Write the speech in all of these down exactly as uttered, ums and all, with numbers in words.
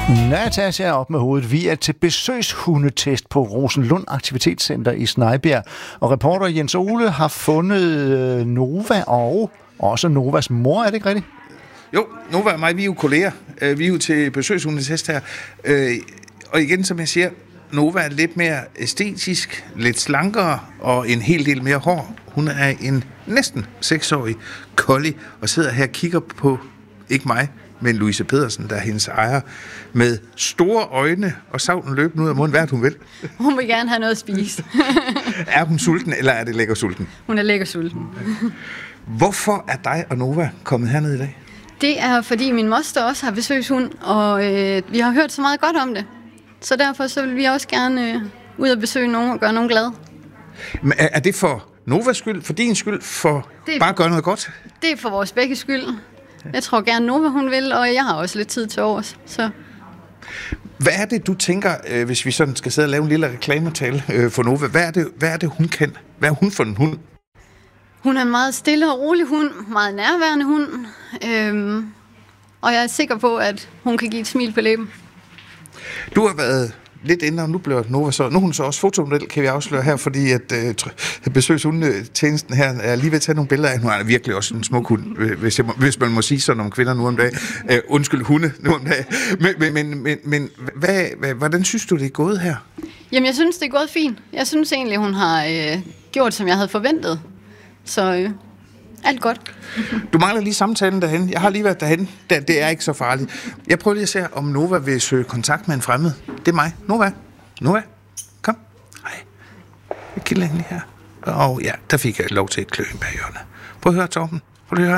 Natasha op med hovedet. Vi er til besøgshundetest på Rosenlund Aktivitetscenter i Snejbjerg. Og reporter Jens Ole har fundet Nova og også Novas mor, er det ikke rigtigt? Jo, Nova og mig, vi er jo kolleger. Vi er jo til besøgshundetest her. Og igen, som jeg siger, Nova er lidt mere æstetisk, lidt slankere og en hel del mere hård. Hun er en næsten seksårig collie og sidder her og kigger på, ikke mig, men Louise Pedersen, der er hendes ejer, med store øjne og savlen løbende ud af munden, hvad hun vil. Hun vil gerne have noget at spise. Er hun sulten, eller er det lækker sulten? Hun er lækker sulten. Hvorfor er dig og Nova kommet herned i dag? Det er, fordi min moster også har besøgshund, og øh, vi har hørt så meget godt om det. Så derfor så vil vi også gerne øh, ud og besøge nogen og gøre nogen glade. Men er, er det for Novas skyld, for din skyld, for det bare at gøre noget godt? Det er for vores begge skyld. Jeg tror gerne Nova hun vil, og jeg har også lidt tid til overs. Så. Hvad er det, du tænker, øh, hvis vi sådan skal sidde og lave en lille reklametale øh, for Nova? Hvad er, det, hvad er det, hun kan? Hvad er hun for en hund? Hun er en meget stille og rolig hund, meget nærværende hund. Øhm, og jeg er sikker på, at hun kan give et smil på læben. Du har været lidt inde, og nu bliver Nova så... Nu er hun så også fotomodel, kan vi afsløre her, fordi at øh, besøgshundetjenesten her er lige ved at tage nogle billeder af. Hun er virkelig også en smuk hund, hvis, jeg, hvis man må sige sådan om kvinder nu om dagen. Uh, undskyld, hunde nu om dagen. Men, men, men, men, men hvad, hvad, hvordan synes du, det er gået her? Jamen, jeg synes, det er gået fint. Jeg synes egentlig, hun har øh, gjort, som jeg havde forventet. Så øh, alt godt. Du mangler lige samtalen derhen. Jeg har lige været derhen. Det, det er ikke så farligt. Jeg prøver lige at se, om Nova vil søge kontakt med en fremmed. Det er mig. Nova. Nova. Kom. Hej. Jeg kilder lige her. Åh oh, ja, der fik jeg lov til at klø en bag hjørnet. Prøv at høre, Torben. Prøv lige at høre.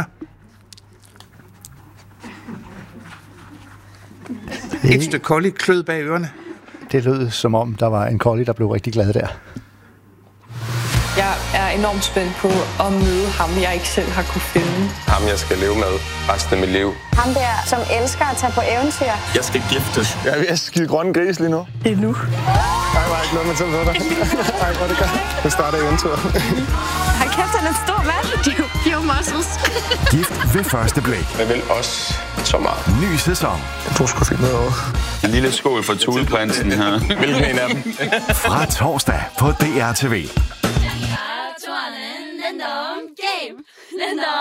Hey. Et stykke collie klød bag ørerne. Det lød som om, der var en collie, der blev rigtig glad der. Jeg er enormt spændt på at møde ham, jeg ikke selv har kunne finde. Ham, jeg skal leve med resten af mit liv. Ham der, som elsker at tage på eventyr. Jeg skal giftes. Jeg er ved at skide grønne gris lige nu. Det er nu. Nej, var ikke noget med til dig. Nej, hvor det gør. Det starter eventyret. Hold kæft, han er en stor mand. Pure muscles. Gift ved første blik. Jeg vil også så meget. Ny sæson. Du skulle finde noget over. En lille skål for Thuleprinsen her. Hvilken en af dem? Fra torsdag på D R T V.